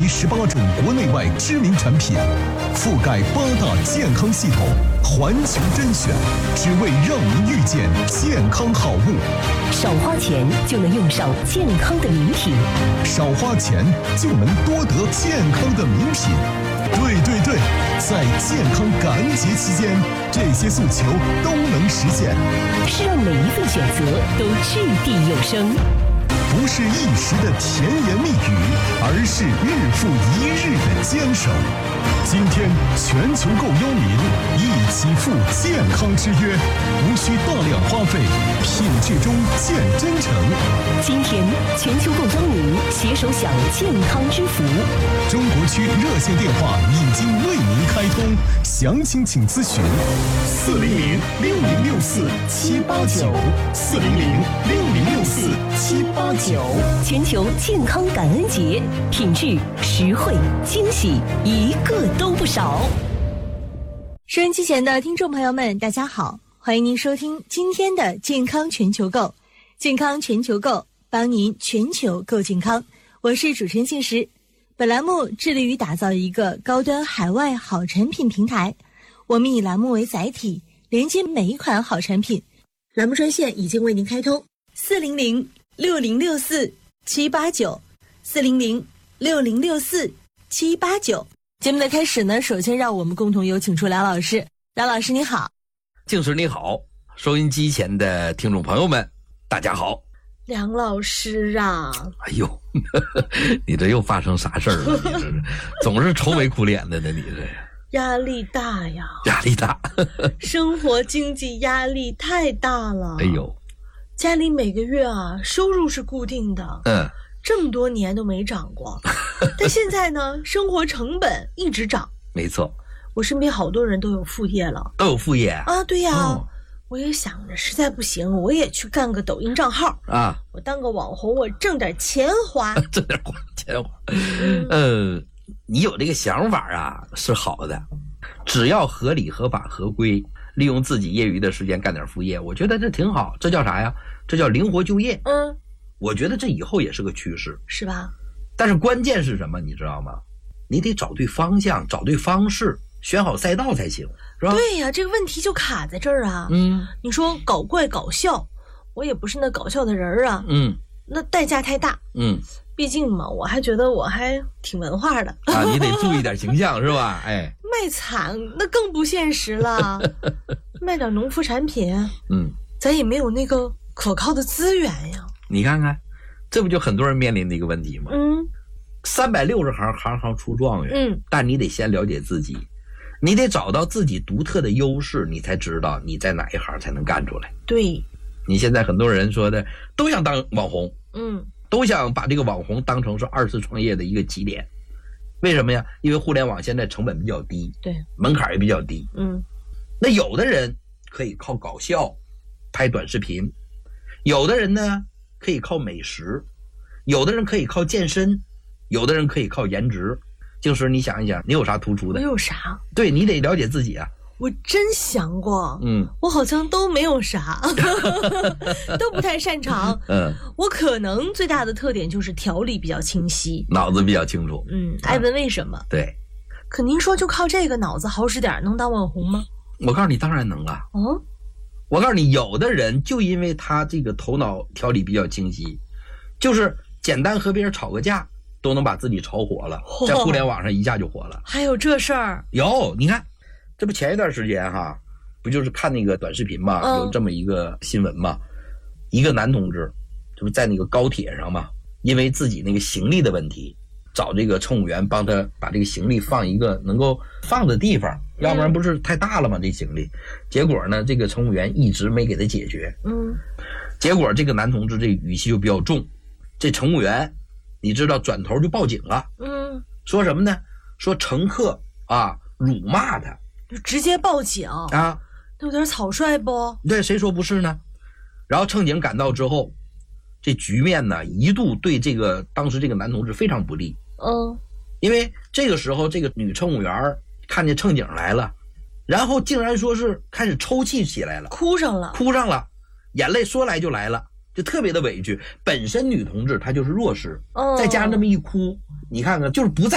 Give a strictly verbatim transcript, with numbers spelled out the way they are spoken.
十八种国内外知名产品，覆盖八大健康系统，环球甄选，只为让您遇见健康好物。 少花钱就能用上健康的名品， 少花钱就能多得健康的名品。对对对，在健康感恩节期间，这些诉求都能实现， 是让每一份选择都掷地有声。 不是一时的甜言蜜语，而是日复一日的坚守。今天全球购邀您一起赴健康之约，无需大量花费，品质中见真诚。 今天全球购邀您携手享健康之福。 中国区热线电话已经为您开通，详情请咨询四零零六零六四七八九四零零六零六四七八九。 全球健康感恩节，品质、实惠、惊喜，一个都不少。 收音机前的听众朋友们，大家好，欢迎您收听今天的健康全球购。健康全球购，帮您全球购健康。我是主持人信实。本栏目致力于打造一个高端海外好产品平台，我们以栏目为载体，连接每一款好产品。栏目专线已经为您开通，四零零六零六四七八九，四零零六零六四七八九。节目的开始呢，首先让我们共同有请出梁老师。梁老师你好。 静时你好，收音机前的听众朋友们大家好。 梁老师啊， 哎呦你这又发生啥事儿了？你这是总是愁眉苦脸的呢，你这压力大呀， 压力大生活经济压力太大了。 哎呦， 家里每个月啊收入是固定的， 嗯， 这么多年都没涨过但现在呢生活成本一直涨。 没错， 我身边好多人都有副业了。 都有副业啊？对呀、 哦， 我也想着实在不行我也去干个抖音账号啊， 我当个网红，我挣点钱花挣点花钱花呃，你有这个想法啊是好的，只要合理合法合规，利用自己业余的时间干点副业，我觉得这挺好。这叫啥呀？这叫灵活就业。 嗯， 我觉得这以后也是个趋势， 是吧？ 但是关键是什么你知道吗？你得找对方向，找对方式，选好赛道才行，是吧？ 对呀，这个问题就卡在这儿啊。 嗯， 你说搞怪搞笑，我也不是那搞笑的人啊。 嗯， 那代价太大。 嗯， 毕竟嘛，我还觉得我还挺文化的啊，你得注意点形象是吧？哎， 卖惨那更不现实了卖点农副产品， 嗯， 咱也没有那个可靠的资源呀。 你看看，这不就很多人面临的一个问题吗？ 嗯， 三百六十行，行行出状元。 嗯， 但你得先了解自己，你得找到自己独特的优势，你才知道你在哪一行才能干出来。 对， 你现在很多人说的都想当网红， 嗯， 都想把这个网红当成是二次创业的一个起点。为什么呀？因为互联网现在成本比较低， 对， 门槛也比较低。 嗯， 那有的人可以靠搞笑拍短视频，有的人呢可以靠美食，有的人可以靠健身，有的人可以靠颜值。静时你想一想，你有啥突出的？ 我有啥？ 对，你得了解自己啊。 我真想过， 嗯， 我好像都没有啥都不太擅长。 嗯， 我可能最大的特点就是条理比较清晰， 脑子比较清楚。 嗯，爱问为什么。 对， 可您说就靠这个脑子好使点能当网红吗？ 我告诉你当然能了。 哦， 我告诉你，有的人就因为他这个头脑条理比较清晰，就是简单和别人吵个架都能把自己炒火了，在互联网上一下就火了。 还有这事儿？ 有，你看这不前一段时间哈，不就是看那个短视频嘛、嗯、有这么一个新闻嘛，一个男同志就是在那个高铁上嘛，因为自己那个行李的问题，找这个乘务员帮他把这个行李放一个能够放的地方，要不然不是太大了吗、嗯、这行李。结果呢这个乘务员一直没给他解决。 嗯， 结果这个男同志这语气就比较重，这乘务员你知道转头就报警了。 嗯， 说什么呢？说乘客啊辱骂他， 就直接报警啊， 那有点草率不？ 对，谁说不是呢？然后乘警赶到之后，这局面呢一度对这个当时这个男同志非常不利。 嗯， 因为这个时候这个女乘务员看见乘警来了，然后竟然说是开始抽泣起来了， 哭上了， 哭上了，眼泪说来就来了，就特别的委屈。本身女同志她就是弱势， 哦， 再加上这么一哭，你看看就是不在